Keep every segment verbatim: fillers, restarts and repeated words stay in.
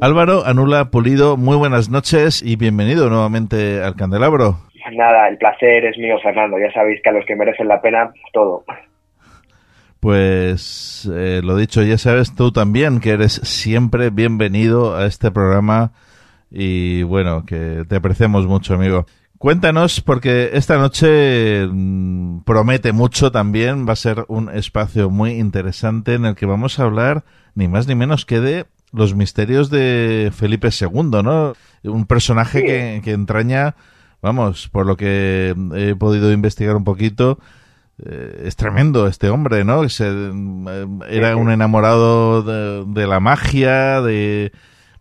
Álvaro Anula Pulido, muy buenas noches y bienvenido nuevamente al Candelabro. Nada, el placer es mío, Fernando. Ya sabéis que a los que merecen la pena, todo. Pues eh, lo dicho, ya sabes tú también que eres siempre bienvenido a este programa y bueno, que te apreciamos mucho, amigo. Cuéntanos, porque esta noche mmm, promete mucho también, va a ser un espacio muy interesante en el que vamos a hablar ni más ni menos que de los misterios de Felipe segundo, ¿no? Un personaje sí. que, que entraña, vamos, por lo que he podido investigar un poquito, eh, es tremendo este hombre, ¿no? Se, eh, era un enamorado de, de la magia, de,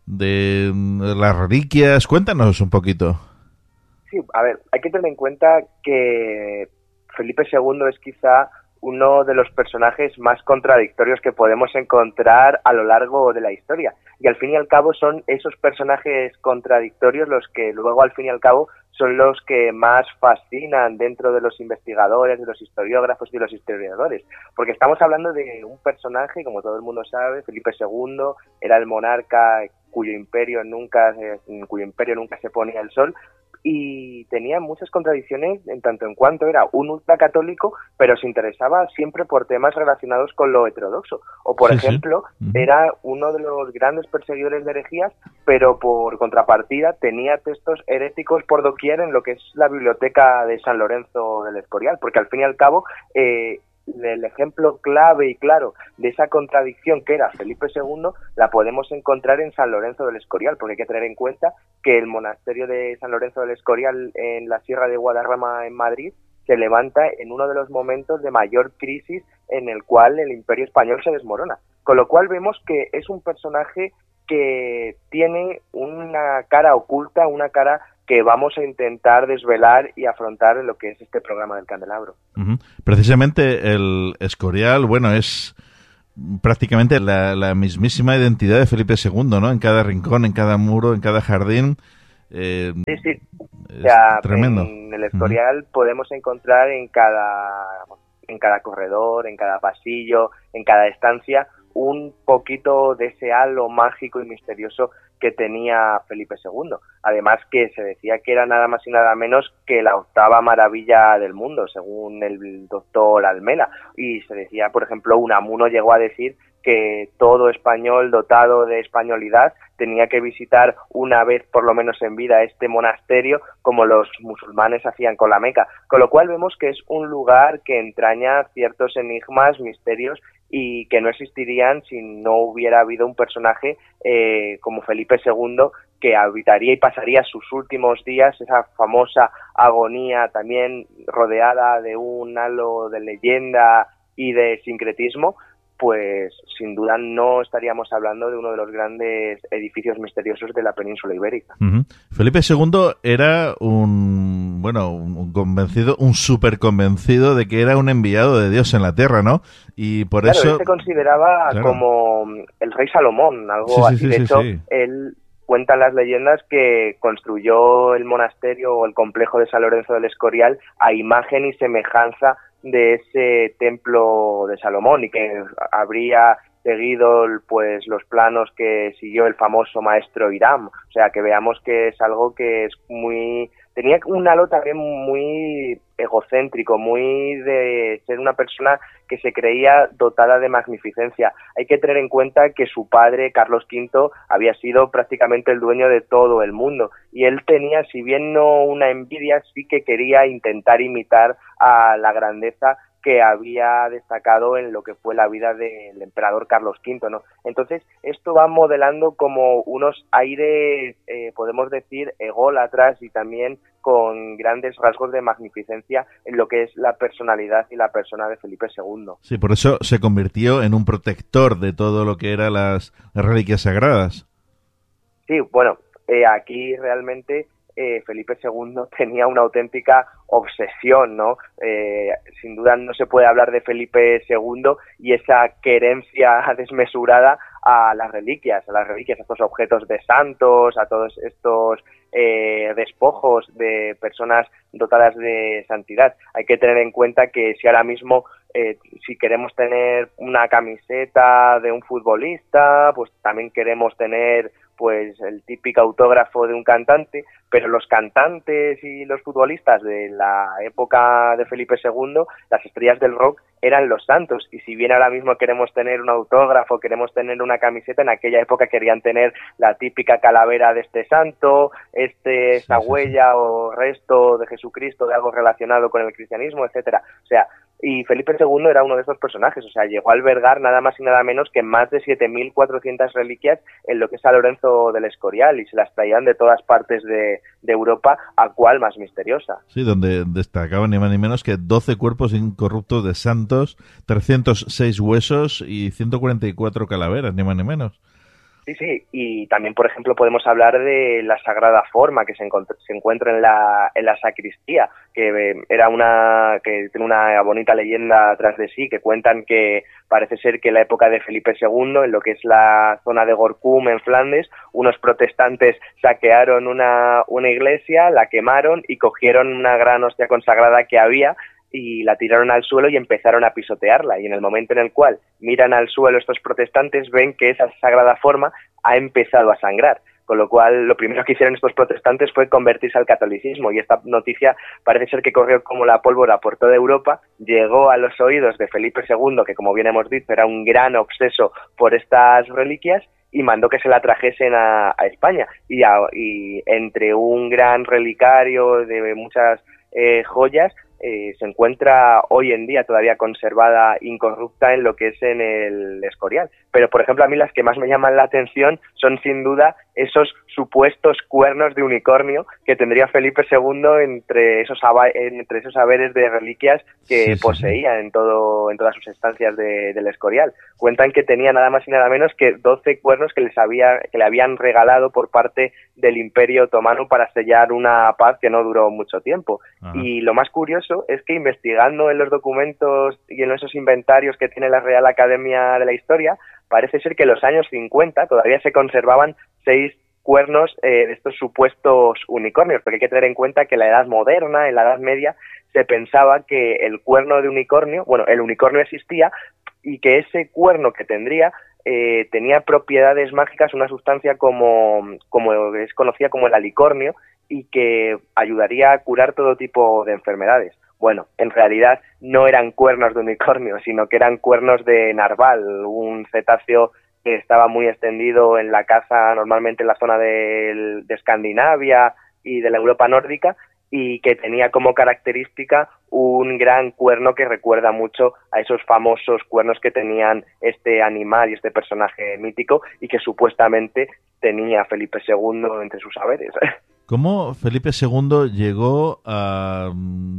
de, de las reliquias. Cuéntanos un poquito. Sí, a ver, hay que tener en cuenta que Felipe segundo es quizá uno de los personajes más contradictorios que podemos encontrar a lo largo de la historia. Y al fin y al cabo son esos personajes contradictorios los que luego al fin y al cabo son los que más fascinan dentro de los investigadores, de los historiógrafos y de los historiadores. Porque estamos hablando de un personaje, como todo el mundo sabe, Felipe segundo, era el monarca cuyo imperio nunca, en cuyo imperio nunca se ponía el sol, y tenía muchas contradicciones en tanto en cuanto era un ultracatólico, pero se interesaba siempre por temas relacionados con lo heterodoxo. O, por sí, ejemplo, sí. Uh-huh. era uno de los grandes perseguidores de herejías, pero por contrapartida tenía textos heréticos por doquier en lo que es la biblioteca de San Lorenzo del Escorial, porque al fin y al cabo eh, el ejemplo clave y claro de esa contradicción que era Felipe segundo la podemos encontrar en San Lorenzo del Escorial, porque hay que tener en cuenta que el monasterio de San Lorenzo del Escorial en la Sierra de Guadarrama en Madrid se levanta en uno de los momentos de mayor crisis en el cual el Imperio Español se desmorona, con lo cual vemos que es un personaje que tiene una cara oculta, una cara que vamos a intentar desvelar y afrontar en lo que es este programa del Candelabro. Uh-huh. Precisamente el Escorial, bueno, es prácticamente la, la mismísima identidad de Felipe segundo, ¿no? En cada rincón, en cada muro, en cada jardín. Eh, sí, sí. Es o sea, tremendo. En el Escorial uh-huh. podemos encontrar en cada, en cada corredor, en cada pasillo, en cada estancia, un poquito de ese halo mágico y misterioso que tenía Felipe segundo. Además que se decía que era nada más y nada menos que la octava maravilla del mundo, según el doctor Almela. Y se decía, por ejemplo, Unamuno llegó a decir que todo español dotado de españolidad tenía que visitar una vez por lo menos en vida este monasterio, como los musulmanes hacían con la Meca. Con lo cual vemos que es un lugar que entraña ciertos enigmas, misterios, y que no existirían si no hubiera habido un personaje eh, como Felipe segundo que habitaría y pasaría sus últimos días, esa famosa agonía también rodeada de un halo de leyenda y de sincretismo, pues sin duda no estaríamos hablando de uno de los grandes edificios misteriosos de la península ibérica. Uh-huh. Felipe segundo era un, bueno, un convencido, un súper convencido de que era un enviado de Dios en la tierra, ¿no? Y por claro, eso... él se consideraba claro. como el rey Salomón, algo sí, sí, así. Sí, de sí, hecho, sí. él... Cuentan las leyendas que construyó el monasterio o el complejo de San Lorenzo del Escorial a imagen y semejanza de ese templo de Salomón y que habría seguido pues los planos que siguió el famoso maestro Hiram. O sea, que veamos que es algo que es muy... Tenía un halo también muy egocéntrico, muy de ser una persona que se creía dotada de magnificencia. Hay que tener en cuenta que su padre, Carlos quinto, había sido prácticamente el dueño de todo el mundo. Y él tenía, si bien no una envidia, sí que quería intentar imitar a la grandeza que había destacado en lo que fue la vida del emperador Carlos quinto, ¿no? Entonces, esto va modelando como unos aires, eh, podemos decir, ególatras y también con grandes rasgos de magnificencia en lo que es la personalidad y la persona de Felipe segundo. Sí, por eso se convirtió en un protector de todo lo que eran las, las reliquias sagradas. Sí, bueno, eh, aquí realmente... Eh, Felipe segundo tenía una auténtica obsesión, ¿no? Eh, sin duda no se puede hablar de Felipe segundo y esa querencia desmesurada a las reliquias, a las reliquias, a estos objetos de santos, a todos estos eh, despojos de personas dotadas de santidad. Hay que tener en cuenta que si ahora mismo eh, si queremos tener una camiseta de un futbolista, pues también queremos tener pues el típico autógrafo de un cantante, pero los cantantes y los futbolistas de la época de Felipe segundo, las estrellas del rock, eran los santos. Y si bien ahora mismo queremos tener un autógrafo, queremos tener una camiseta, en aquella época querían tener la típica calavera de este santo, este, esta sí, sí, huella sí. o resto de Jesucristo, de algo relacionado con el cristianismo, etcétera. O sea, y Felipe segundo era uno de estos personajes, o sea, llegó a albergar nada más y nada menos que más de siete mil cuatrocientas reliquias en lo que es San Lorenzo del Escorial, y se las traían de todas partes de, de Europa, a cual más misteriosa. Sí, donde destacaban ni más ni menos que doce cuerpos incorruptos de santos, trescientos seis huesos y ciento cuarenta y cuatro calaveras, ni más ni menos. Sí, sí, y también, por ejemplo, podemos hablar de la Sagrada Forma que se, se encuentra en la, en la sacristía, que eh, era una que tiene una bonita leyenda tras de sí, que cuentan que parece ser que en la época de Felipe segundo, en lo que es la zona de Gorcum, en Flandes, unos protestantes saquearon una, una iglesia, la quemaron y cogieron una gran hostia consagrada que había, y la tiraron al suelo y empezaron a pisotearla, y en el momento en el cual miran al suelo estos protestantes ven que esa Sagrada Forma ha empezado a sangrar, con lo cual lo primero que hicieron estos protestantes fue convertirse al catolicismo, y esta noticia parece ser que corrió como la pólvora por toda Europa, llegó a los oídos de Felipe segundo, que como bien hemos dicho era un gran obseso por estas reliquias, y mandó que se la trajesen a, a España, y, a, y entre un gran relicario de muchas eh, joyas, Eh, se encuentra hoy en día todavía conservada, incorrupta, en lo que es en el Escorial. Pero, por ejemplo, a mí las que más me llaman la atención son, sin duda, esos supuestos cuernos de unicornio que tendría Felipe segundo entre esos, entre esos haberes de reliquias que sí, poseía sí, sí. en todo en todas sus estancias de, del Escorial. Cuentan que tenía nada más y nada menos que doce cuernos que, les había, que le habían regalado por parte del Imperio Otomano para sellar una paz que no duró mucho tiempo. Ajá. Y lo más curioso es que, investigando en los documentos y en esos inventarios que tiene la Real Academia de la Historia, parece ser que en los años cincuenta todavía se conservaban seis cuernos eh, de estos supuestos unicornios, porque hay que tener en cuenta que en la Edad Moderna, en la Edad Media, se pensaba que el cuerno de unicornio, bueno, el unicornio existía, y que ese cuerno que tendría eh, tenía propiedades mágicas, una sustancia como, como es conocida como el alicornio, y que ayudaría a curar todo tipo de enfermedades. Bueno, en realidad no eran cuernos de unicornio, sino que eran cuernos de narval, un cetáceo que estaba muy extendido en la caza, normalmente en la zona de, de Escandinavia y de la Europa nórdica, y que tenía como característica un gran cuerno que recuerda mucho a esos famosos cuernos que tenían este animal y este personaje mítico, y que supuestamente tenía Felipe segundo entre sus haberes. ¿Cómo Felipe segundo llegó a,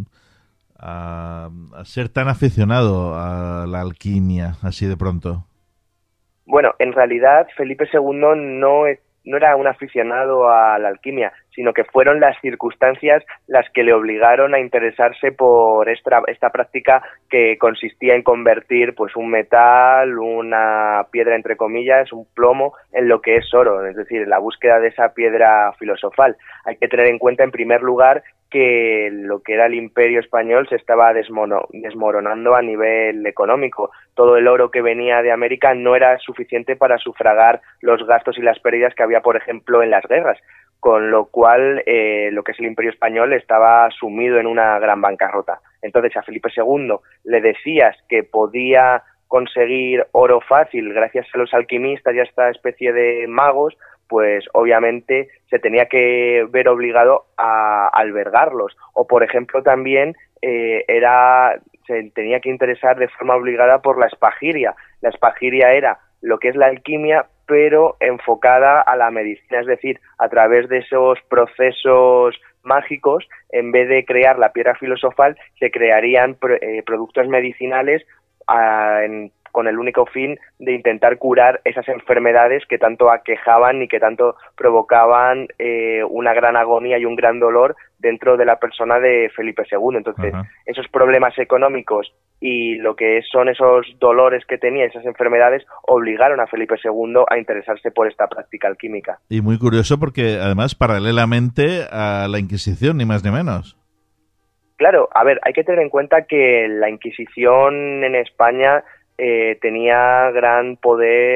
a, a ser tan aficionado a la alquimia así de pronto? Bueno, en realidad Felipe segundo no, no era un aficionado a la alquimia, sino que fueron las circunstancias las que le obligaron a interesarse por esta, esta práctica que consistía en convertir pues un metal, una piedra entre comillas, un plomo, en lo que es oro, es decir, la búsqueda de esa piedra filosofal. Hay que tener en cuenta, en primer lugar, que lo que era el Imperio Español se estaba desmono, desmoronando a nivel económico. Todo el oro que venía de América no era suficiente para sufragar los gastos y las pérdidas que había, por ejemplo, en las guerras, con lo cual eh, lo que es el Imperio Español estaba sumido en una gran bancarrota. Entonces, a Felipe segundo le decías que podía conseguir oro fácil gracias a los alquimistas y a esta especie de magos, pues obviamente se tenía que ver obligado a albergarlos. O, por ejemplo, también eh, era se tenía que interesar de forma obligada por la espagiria. La espagiria era lo que es la alquimia, pero enfocada a la medicina, es decir, a través de esos procesos mágicos, en vez de crear la piedra filosofal, se crearían eh, productos medicinales a, en con el único fin de intentar curar esas enfermedades que tanto aquejaban y que tanto provocaban eh, una gran agonía y un gran dolor dentro de la persona de Felipe segundo. Entonces, uh-huh. esos problemas económicos y lo que son esos dolores que tenía, esas enfermedades, obligaron a Felipe segundo a interesarse por esta práctica alquímica. Y muy curioso porque, además, paralelamente a la Inquisición, ni más ni menos. Claro, a ver, hay que tener en cuenta que la Inquisición en España Eh, tenía gran poder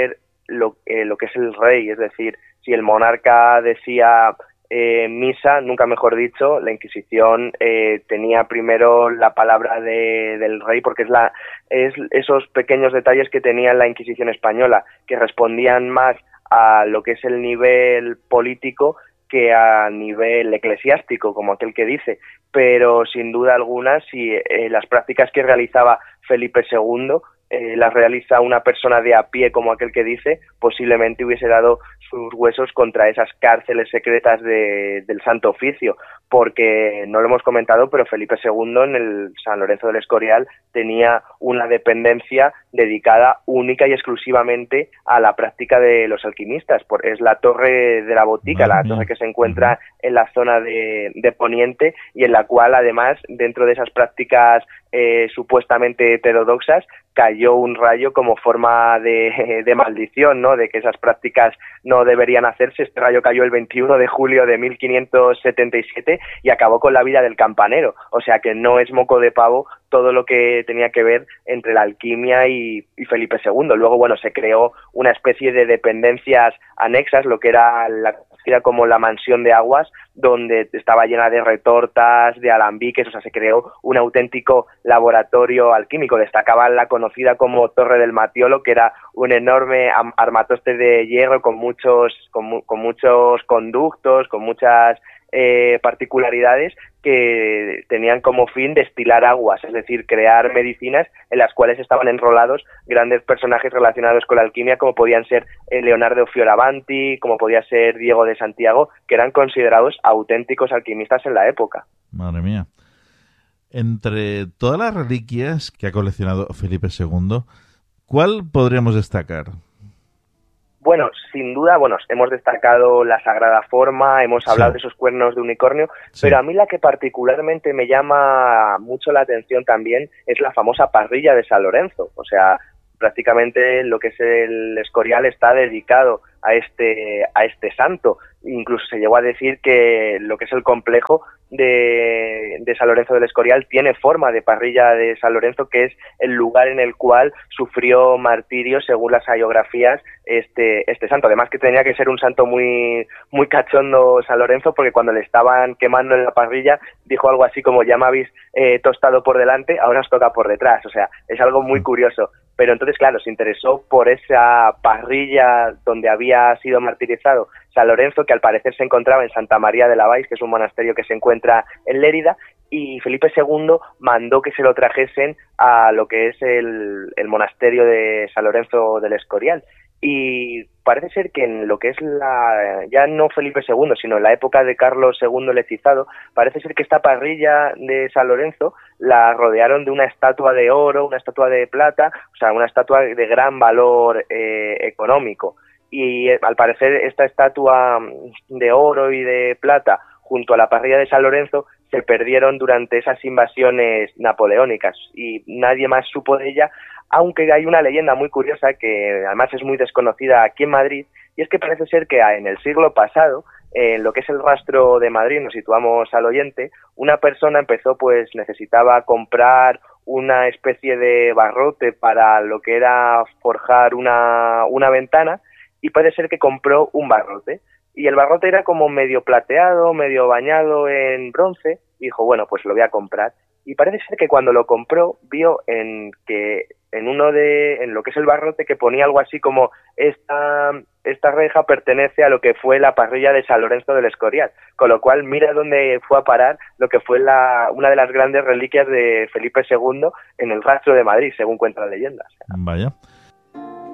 lo, eh, lo que es el rey, es decir, si el monarca decía eh, misa, nunca mejor dicho, la Inquisición eh, tenía primero la palabra de, del rey, porque es, la, es esos pequeños detalles que tenía la Inquisición española, que respondían más a lo que es el nivel político que a nivel eclesiástico, como aquel que dice, pero sin duda alguna, si eh, las prácticas que realizaba Felipe segundo eh, las realiza una persona de a pie, como aquel que dice, posiblemente hubiese dado sus huesos contra esas cárceles secretas de, del Santo Oficio, porque no lo hemos comentado, pero Felipe segundo en el San Lorenzo del Escorial tenía una dependencia dedicada única y exclusivamente a la práctica de los alquimistas. Por, es la torre de la botica, la torre que se encuentra en la zona de, de Poniente, y en la cual además, dentro de esas prácticas eh, supuestamente heterodoxas, cayó un rayo como forma de, de maldición, ¿no? De que esas prácticas no deberían hacerse. Este rayo cayó el veintiuno de julio de mil quinientos setenta y siete y acabó con la vida del campanero. O sea que no es moco de pavo todo lo que tenía que ver entre la alquimia y, y Felipe segundo. Luego, bueno, se creó una especie de dependencias anexas, lo que era la era como la mansión de aguas, donde estaba llena de retortas, de alambiques, o sea, se creó un auténtico laboratorio alquímico. Destacaba la conocida como Torre del Matiolo, que era un enorme armatoste de hierro con muchos, con, con muchos conductos, con muchas eh, particularidades que tenían como fin destilar aguas, es decir, crear medicinas en las cuales estaban enrolados grandes personajes relacionados con la alquimia, como podían ser Leonardo Fioravanti, como podía ser Diego de Santiago, que eran considerados auténticos alquimistas en la época. Madre mía. Entre todas las reliquias que ha coleccionado Felipe segundo, ¿cuál podríamos destacar? Bueno, sin duda, bueno, hemos destacado la Sagrada Forma, hemos hablado sí. de esos cuernos de unicornio, sí. pero a mí la que particularmente me llama mucho la atención también es la famosa parrilla de San Lorenzo. O sea, prácticamente lo que es el Escorial está dedicado a este, a este santo. Incluso se llegó a decir que lo que es el complejo de, de San Lorenzo del Escorial tiene forma de parrilla de San Lorenzo, que es el lugar en el cual sufrió martirio, según las hagiografías, este, este santo. Además que tenía que ser un santo muy, muy cachondo San Lorenzo, porque cuando le estaban quemando en la parrilla dijo algo así como: ya me habéis eh, tostado por delante, ahora os toca por detrás. O sea, es algo muy curioso. Pero entonces, claro, se interesó por esa parrilla donde había sido martirizado San Lorenzo, que al parecer se encontraba en Santa María de la Valls, que es un monasterio que se encuentra en Lérida, y Felipe segundo mandó que se lo trajesen a lo que es el, el monasterio de San Lorenzo del Escorial. Y parece ser que en lo que es la, ya no Felipe segundo, sino en la época de Carlos segundo el Hechizado, parece ser que esta parrilla de San Lorenzo la rodearon de una estatua de oro, una estatua de plata, o sea, una estatua de gran valor eh, económico. Y eh, al parecer esta estatua de oro y de plata junto a la parrilla de San Lorenzo se perdieron durante esas invasiones napoleónicas y nadie más supo de ella, aunque hay una leyenda muy curiosa que además es muy desconocida aquí en Madrid, y es que parece ser que en el siglo pasado, en lo que es el rastro de Madrid, nos situamos al oyente, una persona empezó, pues necesitaba comprar una especie de barrote para lo que era forjar una, una ventana, y puede ser que compró un barrote. Y el barrote era como medio plateado, medio bañado en bronce, y dijo, bueno, pues lo voy a comprar. Y parece ser que cuando lo compró, vio en que en uno de, en lo que es el barrote, que ponía algo así como esta, esta reja pertenece a lo que fue la parrilla de San Lorenzo del Escorial, con lo cual mira dónde fue a parar lo que fue la, una de las grandes reliquias de Felipe segundo en el rastro de Madrid, según cuenta la leyenda. Vaya.